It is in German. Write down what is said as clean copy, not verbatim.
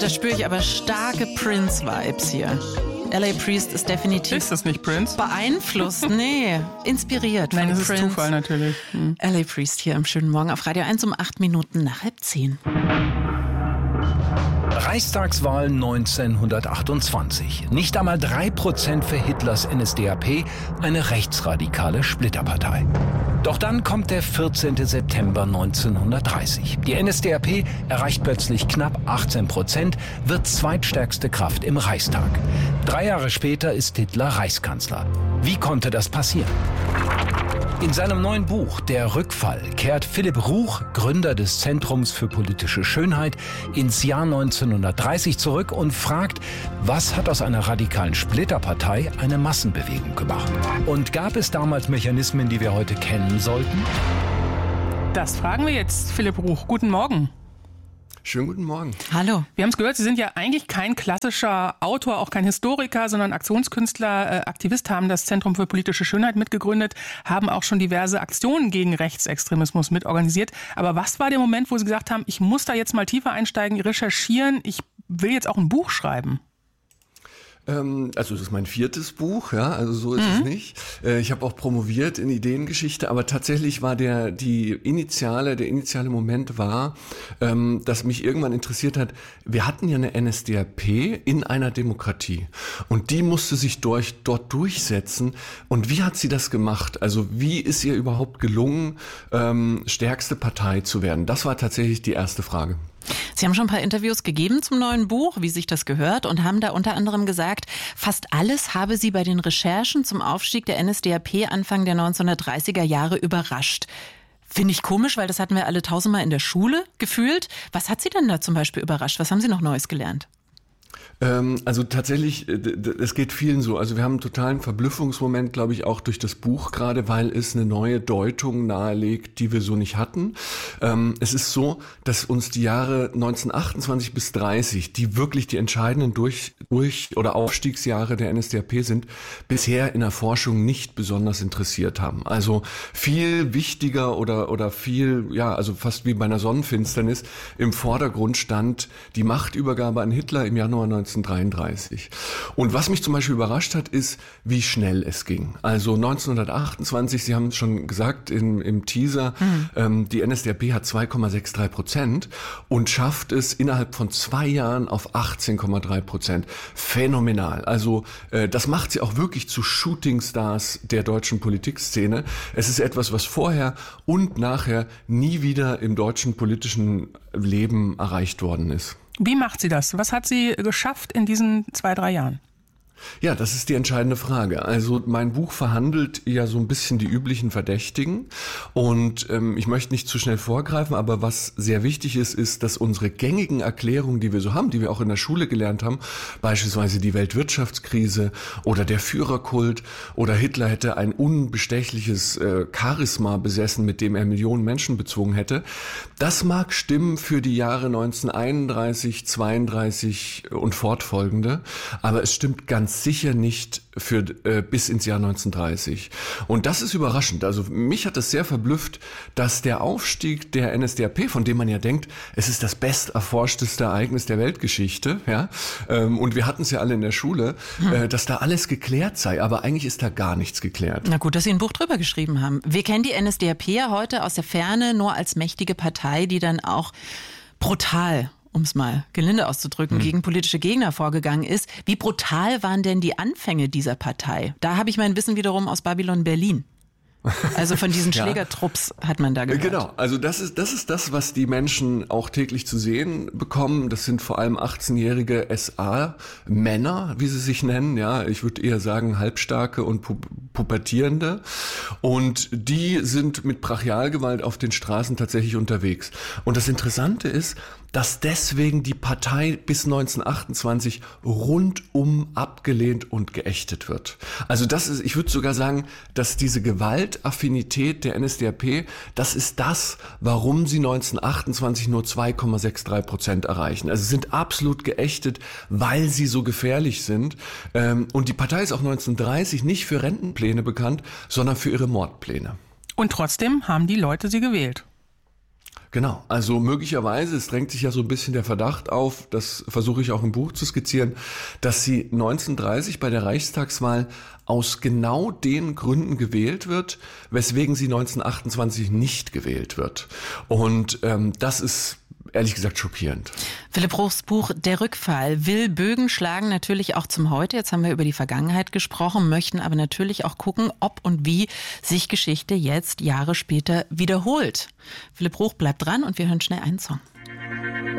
Da spüre ich aber starke Prince-Vibes hier. L.A. Priest ist definitiv... Ist das nicht Prince? Beeinflusst, nee, inspiriert. Nein, von das Prince. ist Zufall natürlich. L.A. Priest hier am schönen Morgen auf Radio 1 um 8 Minuten nach 9:30. Reichstagswahl 1928. Nicht einmal 3% für Hitlers NSDAP, eine rechtsradikale Splitterpartei. Doch dann kommt der 14. September 1930. Die NSDAP erreicht plötzlich knapp 18%, wird zweitstärkste Kraft im Reichstag. 3 Jahre später ist Hitler Reichskanzler. Wie konnte das passieren? In seinem neuen Buch Der Rückfall kehrt Philipp Ruch, Gründer des Zentrums für politische Schönheit, ins Jahr 1930 zurück und fragt, was hat aus einer radikalen Splitterpartei eine Massenbewegung gemacht? Und gab es damals Mechanismen, die wir heute kennen sollten? Das fragen wir jetzt, Philipp Ruch. Guten Morgen. Schönen guten Morgen. Hallo. Wir haben es gehört, Sie sind ja eigentlich kein klassischer Autor, auch kein Historiker, sondern Aktionskünstler, Aktivist, haben das Zentrum für politische Schönheit mitgegründet, haben auch schon diverse Aktionen gegen Rechtsextremismus mitorganisiert. Aber was war der Moment, wo Sie gesagt haben, ich muss da jetzt mal tiefer einsteigen, recherchieren, ich will jetzt auch ein Buch schreiben? Also das ist mein 4. Buch, ja, also so ist es nicht. Ich habe auch promoviert in Ideengeschichte, aber tatsächlich war der initiale Moment war, dass mich irgendwann interessiert hat, wir hatten ja eine NSDAP in einer Demokratie und die musste sich dort durchsetzen. Und wie hat sie das gemacht? Also wie ist ihr überhaupt gelungen, stärkste Partei zu werden? Das war tatsächlich die erste Frage. Sie haben schon ein paar Interviews gegeben zum neuen Buch, wie sich das gehört, und haben da unter anderem gesagt, fast alles habe Sie bei den Recherchen zum Aufstieg der NSDAP Anfang der 1930er Jahre überrascht. Finde ich komisch, weil das hatten wir alle tausendmal in der Schule gefühlt. Was hat Sie denn da zum Beispiel überrascht? Was haben Sie noch Neues gelernt? Also tatsächlich, es geht vielen so. Also wir haben einen totalen Verblüffungsmoment, glaube ich, auch durch das Buch gerade, weil es eine neue Deutung nahelegt, die wir so nicht hatten. Es ist so, dass uns die Jahre 1928 bis 30, die wirklich die entscheidenden oder Aufstiegsjahre der NSDAP sind, bisher in der Forschung nicht besonders interessiert haben. Also viel wichtiger oder viel, ja, also fast wie bei einer Sonnenfinsternis im Vordergrund stand die Machtübergabe an Hitler im Januar 1933. Und was mich zum Beispiel überrascht hat, ist, wie schnell es ging. Also 1928, Sie haben es schon gesagt im Teaser, die NSDAP hat 2,63% und schafft es innerhalb von 2 Jahren auf 18,3%. Phänomenal. Also das macht sie auch wirklich zu Shootingstars der deutschen Politikszene. Es ist etwas, was vorher und nachher nie wieder im deutschen politischen Leben erreicht worden ist. Wie macht sie das? Was hat sie geschafft in diesen 2-3 Jahren? Ja, das ist die entscheidende Frage. Also mein Buch verhandelt ja so ein bisschen die üblichen Verdächtigen und ich möchte nicht zu schnell vorgreifen, aber was sehr wichtig ist, dass unsere gängigen Erklärungen, die wir so haben, die wir auch in der Schule gelernt haben, beispielsweise die Weltwirtschaftskrise oder der Führerkult oder Hitler hätte ein unbestechliches Charisma besessen, mit dem er Millionen Menschen bezwungen hätte, das mag stimmen für die Jahre 1931, 32 und fortfolgende, aber es stimmt ganz sicher nicht für bis ins Jahr 1930. Und das ist überraschend. Also mich hat es sehr verblüfft, dass der Aufstieg der NSDAP, von dem man ja denkt, es ist das besterforschteste Ereignis der Weltgeschichte, ja, und wir hatten es ja alle in der Schule, dass da alles geklärt sei. Aber eigentlich ist da gar nichts geklärt. Na gut, dass Sie ein Buch drüber geschrieben haben. Wir kennen die NSDAP ja heute aus der Ferne nur als mächtige Partei, die dann auch brutal, um es mal gelinde auszudrücken, gegen politische Gegner vorgegangen ist. Wie brutal waren denn die Anfänge dieser Partei? Da habe ich mein Wissen wiederum aus Babylon Berlin. Also von diesen Schlägertrupps hat man da gehört. Genau, also das ist das, was die Menschen auch täglich zu sehen bekommen. Das sind vor allem 18-jährige SA-Männer, wie sie sich nennen. Ja, ich würde eher sagen halbstarke und Pubertierende. Und die sind mit Brachialgewalt auf den Straßen tatsächlich unterwegs. Und das Interessante ist, dass deswegen die Partei bis 1928 rundum abgelehnt und geächtet wird. Also das ist, ich würde sogar sagen, dass diese Gewaltaffinität der NSDAP, das ist das, warum sie 1928 nur 2,63% erreichen. Also sie sind absolut geächtet, weil sie so gefährlich sind. Und die Partei ist auch 1930 nicht für Rentenpläne bekannt, sondern für ihre Mordpläne. Und trotzdem haben die Leute sie gewählt. Genau, also möglicherweise, es drängt sich ja so ein bisschen der Verdacht auf, das versuche ich auch im Buch zu skizzieren, dass sie 1930 bei der Reichstagswahl aus genau den Gründen gewählt wird, weswegen sie 1928 nicht gewählt wird. Und das ist ehrlich gesagt schockierend. Philipp Bruchs Buch Der Rückfall will Bögen schlagen, natürlich auch zum Heute. Jetzt haben wir über die Vergangenheit gesprochen, möchten aber natürlich auch gucken, ob und wie sich Geschichte jetzt Jahre später wiederholt. Philipp Bruch bleibt dran und wir hören schnell einen Song.